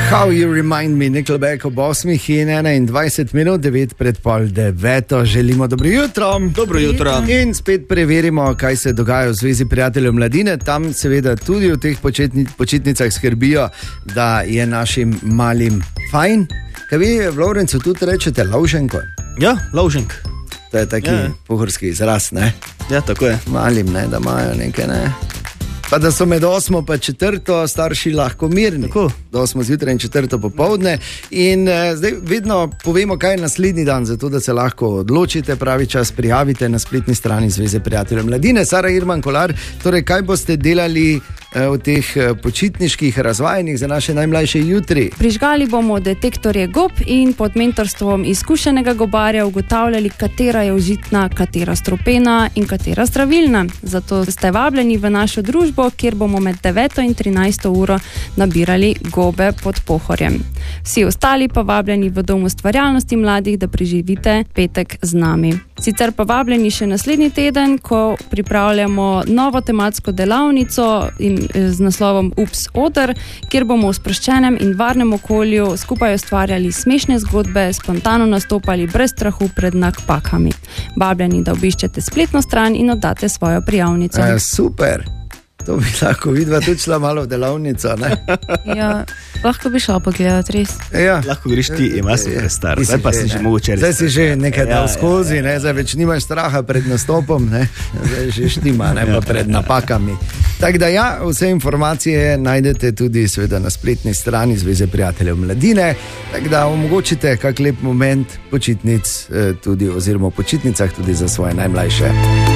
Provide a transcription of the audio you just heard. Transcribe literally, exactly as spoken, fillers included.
How you remind me, Nickelback ob osmih in enaindvajset minut, devet pred pol deveto. Želimo dobro jutro. Dobro jutro. In spet preverimo, kaj se dogaja v Zvezi prijateljev mladine. Tam seveda tudi v teh početni, počitnicah skrbijo, da je našim malim fajn. Kaj vi v Lovrencu tudi rečete lovženko? Ja, lovženk. To je taki ja. pohorski izraz, ne? Ja, tako je. Malim, ne, da imajo nekaj, ne? Pa da so med osmo pa četrto starši lahko mirni. Tako. Do osmo zjutraj in četrto popoldne. In eh, zdaj vedno povemo, kaj je naslednji dan, zato da se lahko odločite, pravi čas prijavite na spletni strani Zveze prijateljev mladine. Sara Irman Kolar, torej kaj boste delali eh, v teh eh, počitniških razvajanjih za naše najmlajše jutri? Prižgali bomo detektorje gob in pod mentorstvom izkušenega gobarja ugotavljali, katera je užitna, katera strupena in katera zdravilna. Zato ste vabljeni v našo družbo, kjer bomo med deveto in trinajsto uro nabirali gobe pod Pohorjem. Vsi ostali pa vabljeni v Dom ustvarjalnosti mladih, da preživite petek z nami. Sicer pa vabljeni še naslednji teden, ko pripravljamo novo tematsko delavnico in z naslovom Ups Oder, kjer bomo v sproščenem in varnem okolju skupaj ustvarjali smešne zgodbe, spontano nastopali brez strahu pred nakpakami. Vabljeni, da obiščete spletno stran in oddate svojo prijavnico. E, super! To bi lahko videla tudi šla malo v delavnico, ne? Ja, lahko bi šla pogledati, res. Ja. Lahko greš ti, ima si res star. Zdaj pa si že mogoče res. Zdaj si že nekaj ja, dal skozi, ne? Zdaj več nimaš straha pred nastopom, ne? Zdaj že štima, ne? Pa pred napakami. Tako da ja, vse informacije najdete tudi seveda na spletni strani Zveze prijateljev mladine, tako da omogočite kak lep moment počitnic tudi, oziroma počitnicah tudi za svoje najmlajše.